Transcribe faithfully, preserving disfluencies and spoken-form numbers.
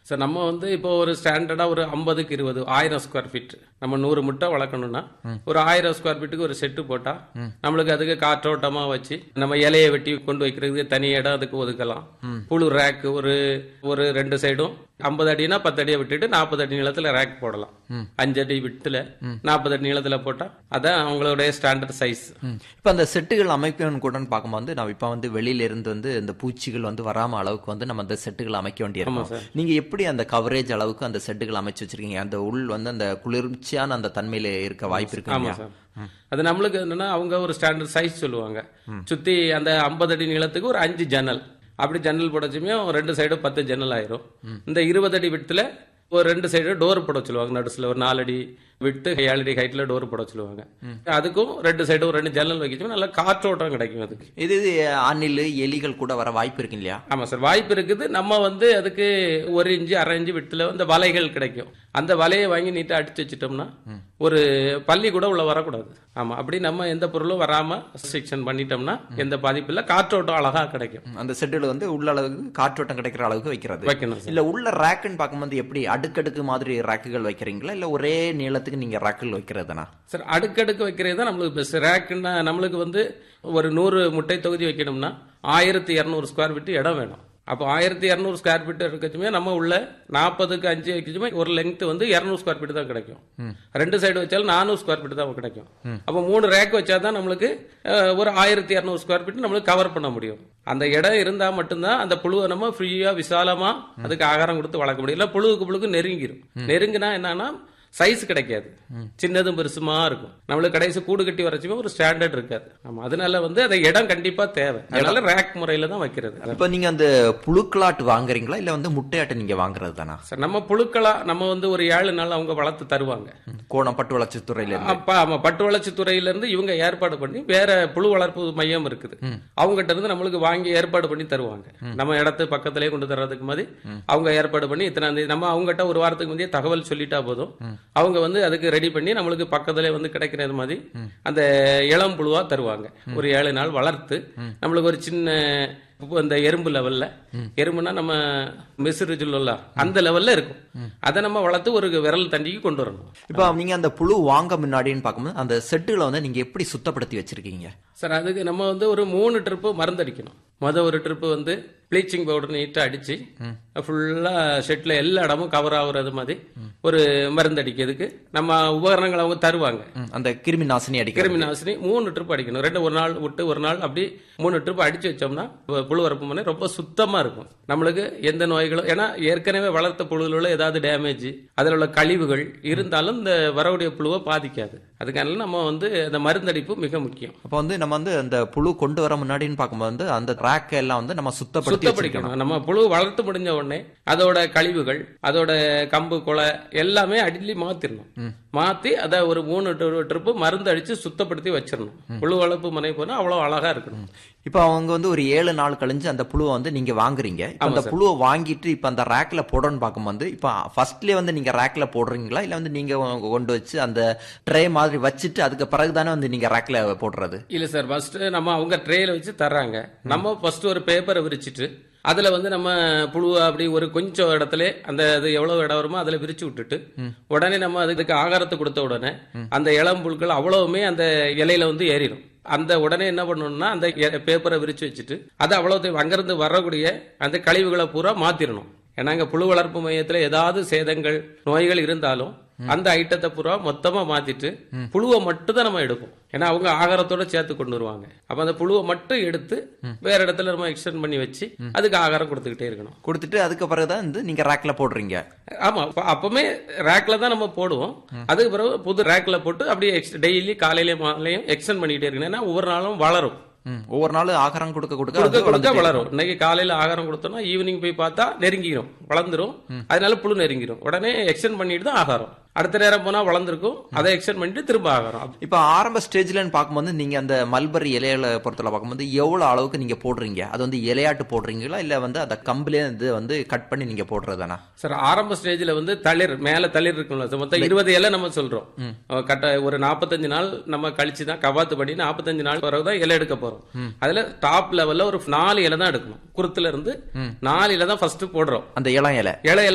Sir நம்ம வந்து இப்போ ஒரு ஸ்டாண்டர்டா ஒரு ஐம்பதுக்கு இருபது ஆயிரம் ஸ்கொயர் ஃபீட் நம்ம நூறு முட்டை வளர்க்கணும்னா ஒரு ஆயிரம் ஸ்கொயர் ஃபீட்டுக்கு ஒரு செட்டு போட்டா நம்மளுக்கு அதுக்கு காற்றோட்டமா வச்சு நம்ம இலையை வெட்டி கொண்டு வைக்கிறதுக்கு தனி இடம் அதுக்கு ஒதுக்கலாம். புழு ரேக் ஒரு ஒரு ரெண்டு சைடும் ஐம்பது அடினா பத்து அடியை விட்டுட்டு நாற்பது அடி நீளத்துல ரேக் போடலாம். அஞ்சு அடி விட்டுல நாற்பது அடி நீளத்துல போட்டா அதான் அவங்களுடைய ஸ்டாண்டர்ட் சைஸ். இப்ப அந்த செட்டுகள் அமைக்கணும் கூட பார்க்கும்போது நான் இப்ப வந்து வெளியில இருந்து வந்து இந்த பூச்சிகள் வந்து வராம அளவுக்கு வந்து நம்ம அந்த செட்டுகள் அமைக்க வேண்டியிருக்கோம். நீங்க எப்படி அந்த கவரேஜ் அளவுக்கு அந்த செட்டுகள் அமைச்சு வச்சிருக்கீங்க? அந்த உள் வந்து அந்த குளிர்ச்சியான அந்த தன்மையில இருக்க வாய்ப்பு இருக்கு. அது நம்மளுக்கு என்னன்னா அவங்க ஒரு ஸ்டாண்டர்ட் சைஸ் சொல்லுவாங்க. சுத்தி அந்த ஐம்பது அடி நீளத்துக்கு ஒரு அஞ்சு ஜன்னல் அப்படி ஜன்னல் போடச்சுமே ரெண்டு சைடும் பத்து ஜன்னல் ஆயிரும். இந்த இருபது அடி விட்டுல ஒரு ரெண்டு சைடு டோர் போட சொல்லுவாங்க. நடுசுல ஒரு நாலு அடி விட்டு ஏழு அடி ஹைட்ல டோர் போட சொல்லுவாங்க. அதுக்கும் ரெண்டு சைடும் ரெண்டு ஜன்னல் வைக்கச்சுமே நல்லா காற்றோட்டம் கிடைக்கும். அதுக்கு இது அணில் எலிகள் கூட வர வாய்ப்பு இருக்கு இல்லையா? ஆமா சார், வாய்ப்பு இருக்குது. நம்ம வந்து அதுக்கு ஒரு இன்ச்சு அரை இன்ச்சு விட்டுல இந்த வலைகள் கிடைக்கும். அந்த வலையை வாங்கி நீட்டா அடிச்சு வச்சுட்டோம்னா ஒரு பள்ளி கூட உள்ள வரக்கூடாது. ஆமா, அப்படி நம்ம எந்த பொருளும் வராம ரெஸ்ட்ரிக்ஷன் பண்ணிட்டோம்னா எந்த பாதிப்பு இல்ல, காற்றோட்டம் அழகா கிடைக்கும். அந்த செட்டில் வந்து உள்ள அளவுக்கு காற்றோட்டம் கிடைக்கிற அளவுக்கு வைக்கிறது வைக்கணும். இல்ல உள்ள ரேக்குன்னு பார்க்கும்போது எப்படி அடுக்கடுக்கு மாதிரி ரேக்குகள் வைக்கிறீங்களா இல்ல ஒரே நீளத்துக்கு நீங்க ரேக்குகள் வைக்கிறதுனா? சார், அடுக்கடுக்கு வைக்கிறது தான் நம்மளுக்கு பெஸ்ட். ரேக்குன்னா நம்மளுக்கு வந்து ஒரு நூறு முட்டை தொகுதி வைக்கணும்னா ஆயிரத்தி இருநூறு ஸ்கொயர் ஃபீட் இடம் வேணும். அப்போ ஆயிரத்தி இருநூறு ஸ்கொயர் ஃபீட் இருக்கச்சுமே நம்ம உள்ள நாற்பதுக்கு அஞ்சு வைக்கச்சுமே ஒரு லெங்த் வந்து இருநூறு ஸ்கொயர் ஃபீட் தான் கிடைக்கும். ரெண்டு சைடு வச்சாலும் நானூறு ஸ்கொயர் ஃபீட் தான் கிடைக்கும். அப்போ மூணு ரேக் வச்சா தான் நம்மளுக்கு ஒரு ஆயிரத்தி இருநூறு ஸ்கொயர் ஃபீட் நம்மளுக்கு கவர் பண்ண முடியும். அந்த இடம் இருந்தா மட்டும்தான் அந்த புழுவை நம்ம ஃப்ரீயா விசாலமா அதுக்கு ஆகாரம் கொடுத்து வளர்க்க முடியும். இல்ல புழுவுக்கு புழுக்கு நெருங்கிடும். நெருங்கினா என்னன்னா சைஸ் கிடைக்காது, சின்னதும் பெருசுமா இருக்கும். நம்மளுக்கு கடைசி கூடு கட்டி வரச்சுமே ஒரு ஸ்டாண்டர்ட் இருக்காது. ஆமா, அதனால வந்து அந்த இடம் கண்டிப்பா தேவை. அதனால ரேக் முறையில தான் வைக்கிறது. இப்ப நீங்க அந்த புழுக்களாட்டு வாங்குறீங்களா இல்ல வந்து முட்டையாட்டு நீங்க வாங்குறது தானா? சார், நம்ம புழுக்களா நம்ம வந்து ஒரு ஏழு நாள் அவங்க வளர்த்து தருவாங்க. கோணம் பட்டு வளர்ச்சி துறையில அப்ப ஆமா, பட்டு வளர்ச்சி துறையில இருந்து இவங்க ஏற்பாடு பண்ணி வேற புழு வளர்ப்பு மையம் இருக்குது, அவங்க கிட்ட இருந்து நம்மளுக்கு வாங்கி ஏற்பாடு பண்ணி தருவாங்க. நம்ம இடத்து பக்கத்திலே கொண்டு தர்றதுக்கு மாதிரி அவங்க ஏற்பாடு பண்ணி இத்தனை நம்ம அவங்ககிட்ட ஒரு வாரத்துக்கு முந்தைய தகவல் சொல்லிட்டா போதும், அவங்க வந்து அதுக்கு ரெடி பண்ணி நம்மளுக்கு பக்கத்துல வந்து கிடைக்கிறது மாதிரி அந்த இளம் புழுவா தருவாங்க. ஒரு ஏழு நாள் வளர்த்து நம்மளுக்கு ஒரு சின்ன அந்த எறும்பு லெவல்ல, எறும்புனா நம்ம மெசுறு சொல்ல அந்த லெவல்ல இருக்கும். அதை நம்ம வளர்த்து ஒரு விரல் தண்டிக்கு கொண்டு வரணும். இப்ப நீங்க அந்த புழு வாங்க முன்னாடின்னு பார்க்கும்போது அந்த செட்டுகளை வந்து நீங்க எப்படி சுத்தப்படுத்தி வச்சிருக்கீங்க? சார், அதுக்கு நம்ம வந்து ஒரு மூணு ட்ரிப்பு மருந்து அடிக்கணும். மொதல் ஒரு ட்ரிப்பு வந்து ப்ளீச்சிங் பவுடர் நீட்டா அடிச்சு ஃபுல்லா ஷெட்ல எல்லா இடமும் கவர் ஆகுறது மாதிரி ஒரு மருந்து அடிக்கிறதுக்கு நம்ம உபகரணங்கள் அவங்க தருவாங்க. அந்த கிருமி நாசினி அடிக்க கிருமி நாசினி மூணு ட்ரிப் அடிக்கணும். ரெண்டு ஒரு நாள் விட்டு ஒரு நாள் அப்படி மூணு ட்ரிப் அடிச்சு வச்சோம்னா புழு வரப்பு மனை ரொம்ப சுத்தமா இருக்கும். நம்மளுக்கு எந்த நோய்களும், ஏன்னா ஏற்கனவே வளர்த்த புழுவில் ஏதாவது டேமேஜ் அதில் உள்ள கழிவுகள் இருந்தாலும் இந்த வரவுடைய புழுவை பாதிக்காது. அதுக்கான நம்ம வந்து அந்த மருந்தடிப்பு மிக முக்கியம். அப்ப வந்து நம்ம வந்து அந்த புழு கொண்டு வர முன்னாடின்னு பார்க்கும்போது அந்த ரேக் எல்லாம் வந்து நம்ம சுத்தப்படுத்திக்கணும். நம்ம புழு வளர்த்து முடிஞ்ச உடனே அதோட கழிவுகள் அதோட கம்பு கொலை எல்லாமே அடிலி மாத்திரணும். மாத்தி அதை ஒரு மூணு ட்ரிப்பு மருந்து அடிச்சு சுத்தப்படுத்தி வச்சிடணும். புழு வளர்ப்பு மனை போனா அவ்வளவு அழகா இருக்கணும். இப்ப அவங்க வந்து ஒரு ஏழு நாள் கழிஞ்சு அந்த புழுவை வந்து நீங்க வாங்குறீங்க. அந்த புழுவை வாங்கிட்டு இப்ப அந்த ரேக்ல போடணும்னு பார்க்கும்போது இப்ப ஃபர்ஸ்ட்லயே வந்து நீங்க ரேக்ல போடுறீங்களா இல்ல வந்து நீங்க கொண்டு வச்சு அந்த ட்ரே மாதிரி வச்சுட்டு அதுக்கு பிறகுதானே வந்து நீங்க ரேக்ல போடுறது? இல்ல சார், ஃபர்ஸ்ட் நம்ம அவங்க ட்ரேல வச்சு தர்றாங்க. நம்ம ஃபர்ஸ்ட் ஒரு பேப்பரை விரிச்சிட்டு அதுல வந்து நம்ம புழு அப்படி ஒரு கொஞ்சம் இடத்துல அந்த அது எவ்வளவு இடம் வருமோ அதுல விரிச்சு விட்டுட்டு உடனே நம்ம அதுக்கு ஆகாரத்தை கொடுத்த உடனே அந்த இளம் புழுக்கள் அவ்வளவுமே அந்த இலையில வந்து ஏறிடும். அந்த உடனே என்ன பண்ணணும்னா அந்த பேப்பரை விரிச்சு வச்சுட்டு அது அவ்வளவு அங்கிருந்து வரக்கூடிய அந்த கழிவுகளை பூரா மாத்திரணும். ஏன்னா அங்க புழு வளர்ப்பு மையத்துல ஏதாவது சேதங்கள் நோய்கள் இருந்தாலும் அந்த ஐட்டத்தை பூரா மொத்தமா மாத்திட்டு புழுவை மட்டும் தான் நம்ம எடுப்போம். ஏன்னா அவங்க ஆகாரத்தோட சேர்த்து கொண்டு வருவாங்க. அப்ப அந்த புழுவை மட்டும் எடுத்து வேற இடத்துல நம்ம எக்ஸ்டெண்ட் பண்ணி வச்சு அதுக்கு ஆகாரம் கொடுத்துக்கிட்டே இருக்கணும். கொடுத்துட்டு அதுக்கு பிறகுதான் வந்து நீங்க ரேக்ல போடுறீங்க. ஆமா, அப்பவுமே ரேக்ல தான் நம்ம போடுவோம். அதுக்கு பிறகு புது ரேக்ல போட்டு அப்படியே டெய்லி காலையிலயும் மாலையும் எக்ஸ்டெண்ட் பண்ணிட்டே இருக்கணும். ஏன்னா ஒவ்வொரு நாளும் வளரும். ஒவ்வொரு நாளும் ஆகாரம் கொடுக்க கொடுக்க கொடுக்க வளரும். இன்னைக்கு காலையில ஆகாரம் கொடுத்தோம்னா ஈவினிங் போய் பார்த்தா நெருங்கிடும், வளர்ந்துரும். அதனால புழு நெருங்கிடும். உடனே எக்ஸ்டெண்ட் பண்ணிட்டு தான் ஆகாரம். அடுத்த நேரம் போனா வளர்ந்துருக்கும், அதை எக்ஸ்டெண்ட் பண்ணிட்டு திரும்ப ஆகாரம். இப்ப ஆரம்ப ஸ்டேஜ்ல பார்க்கும்போது நீங்க அந்த மல்பரி இலையில பொறுத்தல பார்க்கும்போது எவ்வளவு அளவுக்கு நீங்க போடுறீங்க? அது வந்து இலையாட்டு போடுறீங்களா இல்ல வந்து அந்த கம்புல இருந்து வந்து கட் பண்ணி நீங்க போடுறதானா? சார், ஆரம்ப ஸ்டேஜ்ல வந்து தளிர் மேல தளிர் இருக்கும்ல, மொத்தம் இருபது இலை நம்ம சொல்றோம். கட்ட ஒரு நாற்பத்தஞ்சு நாள் நம்ம கழிச்சுதான் கவாத்து பண்ணி நாற்பத்தஞ்சு நாள் பிறகுதான் இலை எடுக்க போறோம். அதுல டாப் லெவல்ல ஒரு நாலு இலை தான் எடுக்கணும். குருத்துல இருந்து நாலு இலை தான் ஃபர்ஸ்ட் போடுறோம். அந்த இளம் இலை இலை